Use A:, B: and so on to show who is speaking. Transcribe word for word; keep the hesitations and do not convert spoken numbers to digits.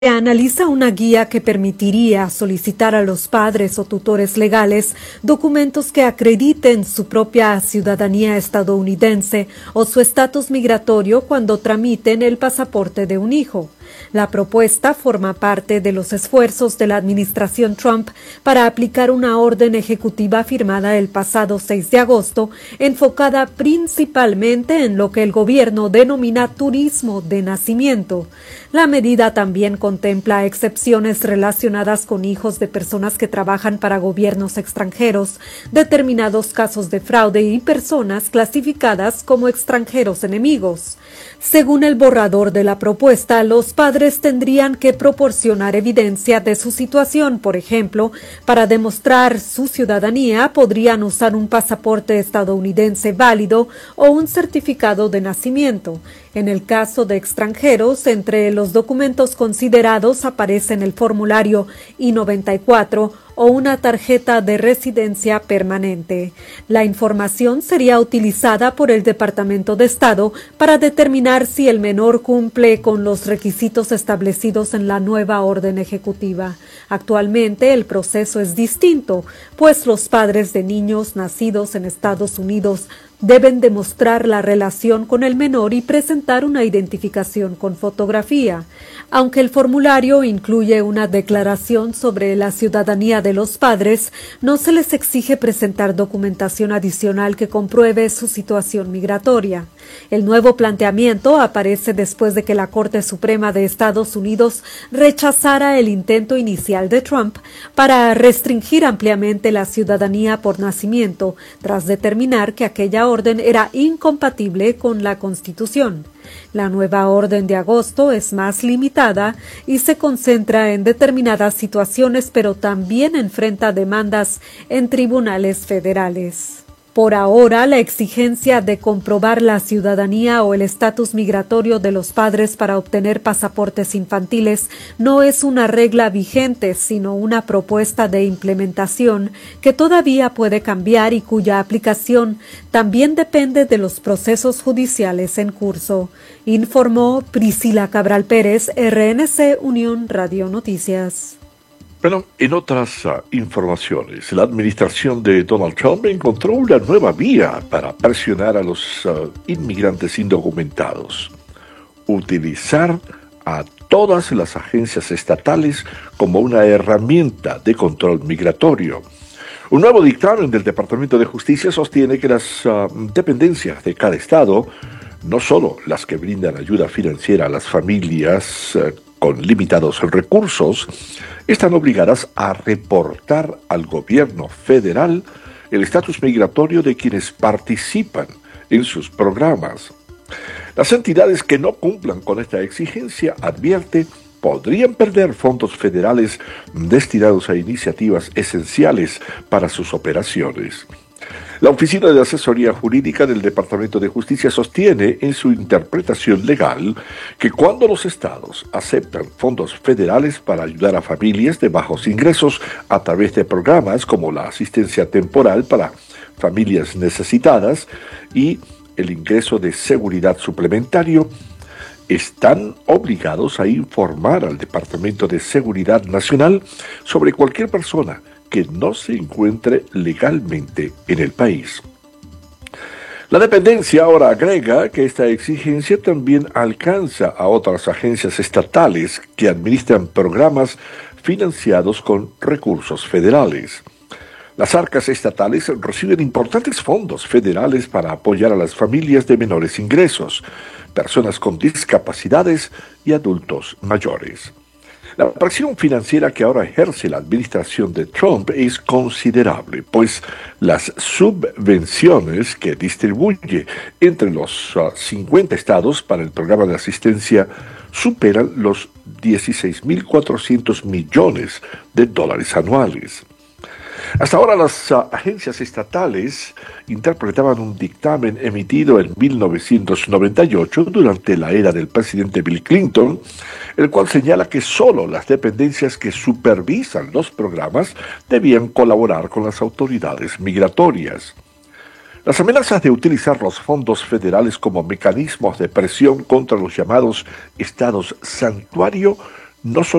A: Analiza una guía que permitiría solicitar a los padres o tutores legales documentos que acrediten su propia ciudadanía estadounidense o su estatus migratorio cuando tramiten el pasaporte de un hijo. La propuesta forma parte de los esfuerzos de la administración Trump para aplicar una orden ejecutiva firmada el pasado seis de agosto, enfocada principalmente en lo que el gobierno denomina turismo de nacimiento. La medida también contempla excepciones relacionadas con hijos de personas que trabajan para gobiernos extranjeros, determinados casos de fraude y personas clasificadas como extranjeros enemigos. Según el borrador de la propuesta, los padres tendrían que proporcionar evidencia de su situación. Por ejemplo, para demostrar su ciudadanía, podrían usar un pasaporte estadounidense válido o un certificado de nacimiento. En el caso de extranjeros, entre los documentos considerados aparecen el formulario I noventa y cuatro o una tarjeta de residencia permanente. La información sería utilizada por el Departamento de Estado para determinar si el menor cumple con los requisitos establecidos en la nueva orden ejecutiva. Actualmente el proceso es distinto, pues los padres de niños nacidos en Estados Unidos deben demostrar la relación con el menor y presentar una identificación con fotografía. Aunque el formulario incluye una declaración sobre la ciudadanía de los padres, no se les exige presentar documentación adicional que compruebe su situación migratoria. El nuevo planteamiento aparece después de que la Corte Suprema de Estados Unidos rechazara el intento inicial de Trump para restringir ampliamente la ciudadanía por nacimiento, tras determinar que aquella orden era incompatible con la Constitución. La nueva orden de agosto es más limitada y se concentra en determinadas situaciones, pero también enfrenta demandas en tribunales federales. Por ahora, la exigencia de comprobar la ciudadanía o el estatus migratorio de los padres para obtener pasaportes infantiles no es una regla vigente, sino una propuesta de implementación que todavía puede cambiar y cuya aplicación también depende de los procesos judiciales en curso, informó Priscila Cabral Pérez, R N C Unión Radio Noticias.
B: Bueno, en otras uh, informaciones, la administración de Donald Trump encontró una nueva vía para presionar a los uh, inmigrantes indocumentados: utilizar a todas las agencias estatales como una herramienta de control migratorio. Un nuevo dictamen del Departamento de Justicia sostiene que las uh, dependencias de cada estado, no solo las que brindan ayuda financiera a las familias uh, con limitados recursos, están obligadas a reportar al gobierno federal el estatus migratorio de quienes participan en sus programas. Las entidades que no cumplan con esta exigencia, advierte, podrían perder fondos federales destinados a iniciativas esenciales para sus operaciones. La Oficina de Asesoría Jurídica del Departamento de Justicia sostiene en su interpretación legal que cuando los estados aceptan fondos federales para ayudar a familias de bajos ingresos a través de programas como la asistencia temporal para familias necesitadas y el ingreso de seguridad suplementario, están obligados a informar al Departamento de Seguridad Nacional sobre cualquier persona que no se encuentre legalmente en el país. La dependencia ahora agrega que esta exigencia también alcanza a otras agencias estatales que administran programas financiados con recursos federales. Las arcas estatales reciben importantes fondos federales para apoyar a las familias de menores ingresos, personas con discapacidades y adultos mayores. La presión financiera que ahora ejerce la administración de Trump es considerable, pues las subvenciones que distribuye entre los uh, cincuenta estados para el programa de asistencia superan los dieciséis mil cuatrocientos millones de dólares anuales. Hasta ahora las uh, agencias estatales interpretaban un dictamen emitido en mil novecientos noventa y ocho durante la era del presidente Bill Clinton, el cual señala que solo las dependencias que supervisan los programas debían colaborar con las autoridades migratorias. Las amenazas de utilizar los fondos federales como mecanismos de presión contra los llamados estados santuario no